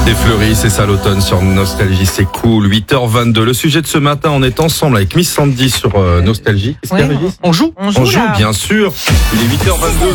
Des fleuris, c'est ça l'automne sur Nostalgie, c'est cool. 8h22. Le sujet de ce matin, on est ensemble avec Miss Sandy sur Nostalgie. Qu'est-ce qu'il y a, Régis ? On joue, là. Bien sûr. Il est 8h22.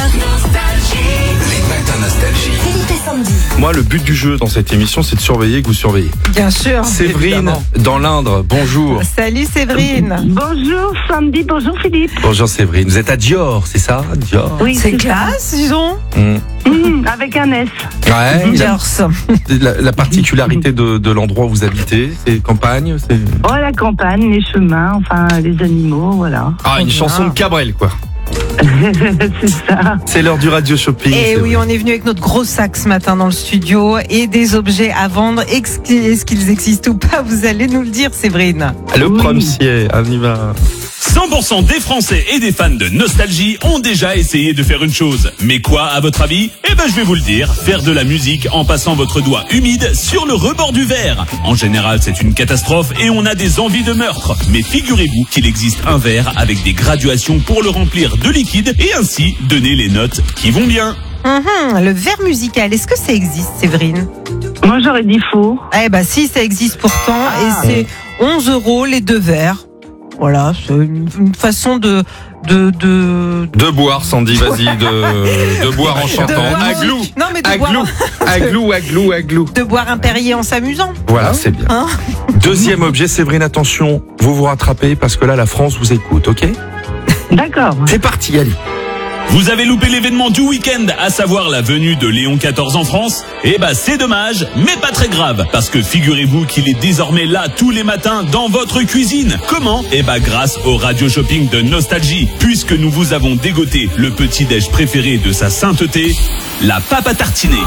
Les matins Nostalgie. Philippe et Sandy. Moi, le but du jeu dans cette émission, c'est de surveiller que vous surveillez. Bien sûr. Séverine, évidemment. dans l'Indre, bonjour. Salut Séverine. Bonjour Sandy, bonjour Philippe. Bonjour Séverine. Vous êtes à Dior, c'est ça ? Dior. Oui, C'est classe, disons. avec un S. Ouais. Dior. La particularité de l'endroit où vous habitez, c'est campagne, c'est... Oh, la campagne, les chemins, enfin les animaux, voilà. Ah, une chanson de Cabrel, quoi. C'est ça. C'est l'heure du radio shopping. Et c'est oui, vrai. on est venu avec notre gros sac ce matin dans le studio et des objets à vendre. Est-ce qu'ils existent ou pas ? Vous allez nous le dire, Séverine. Le Oui. premier, on y va. 100% des Français et des fans de Nostalgie ont déjà essayé de faire une chose. Mais quoi, à votre avis ? Eh ben, je vais vous le dire. Faire de la musique en passant votre doigt humide sur le rebord du verre. En général, c'est une catastrophe et on a des envies de meurtre. Mais figurez-vous qu'il existe un verre avec des graduations pour le remplir de liquide et ainsi donner les notes qui vont bien. Le verre musical, est-ce que ça existe, Séverine ? Moi j'aurais dit faux. Eh ben si, ça existe pourtant et c'est 11 € les 2 verres. Voilà, c'est une façon de boire, Sandy, vas-y, de boire en chantant. boire. Aglou, Non, mais de aglou, boire. aglou. de boire un Perrier en s'amusant. Voilà, c'est bien. Hein ? Deuxième objet, Séverine, attention, vous vous rattrapez parce que là, la France vous écoute, ok ? D'accord. C'est parti, allez. Vous avez loupé l'événement du week-end, à savoir la venue de Léon XIV en France ? Eh ben c'est dommage, mais pas très grave, parce que figurez-vous qu'il est désormais là tous les matins dans votre cuisine. Comment ? Eh ben grâce au radio shopping de Nostalgie, puisque nous vous avons dégoté le petit-déj préféré de sa sainteté, la pâte à tartiner.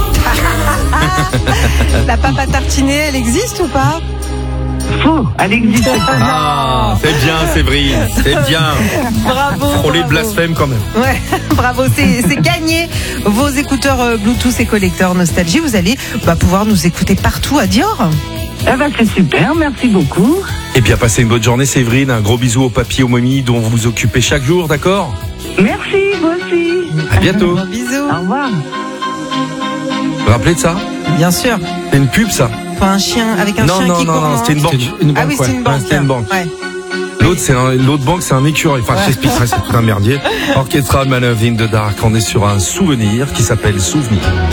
La pâte à tartiner, elle existe ou pas ? Faux, elle existe pas. Ah, c'est bien, Séverine, c'est bien. Bravo. Frôler de bravo. blasphème quand même. Ouais, bravo, c'est gagné. Vos écouteurs Bluetooth et collecteurs Nostalgie, vous allez pouvoir nous écouter partout à Dior. Eh ben c'est super, merci beaucoup. Eh bien, passez une bonne journée, Séverine. Un gros bisou au papy, aux mamies dont vous vous occupez chaque jour, d'accord ? Merci, vous aussi. À bientôt. Gros bisous. Au revoir. Vous vous rappelez de ça ? Bien sûr. C'est une pub, ça ? Faut un chien avec un chien qui court. Non, c'était une banque. Ah oui, c'est une banque. C'était une banque. Ouais. L'autre banque, c'est un écureuil. Enfin, je t'expliquerai, c'est tout un merdier. Orchestra Man of in the Dark. On est sur un souvenir qui s'appelle Souvenir.